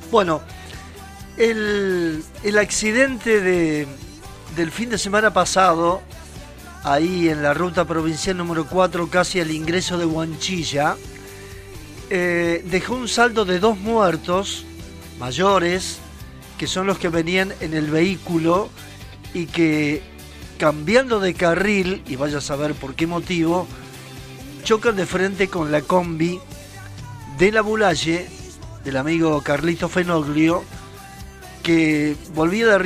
Bueno, el accidente del fin de semana pasado, ahí en la ruta provincial número 4, casi al ingreso de Huanchilla, dejó un saldo de 2 muertos mayores, que son los que venían en el vehículo y que, cambiando de carril, y vaya a saber por qué motivo, chocan de frente con la combi de la Bulaye, del amigo Carlito Fenoglio, que volvía de